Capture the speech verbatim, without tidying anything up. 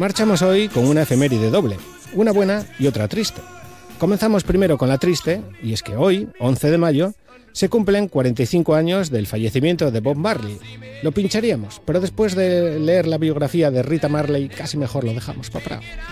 Marchamos hoy con una efeméride doble, una buena y otra triste. Comenzamos primero con la triste, y es que hoy, once de mayo, se cumplen cuarenta y cinco años del fallecimiento de Bob Marley. Lo pincharíamos, pero después de leer la biografía de Rita Marley, casi mejor lo dejamos para Prado.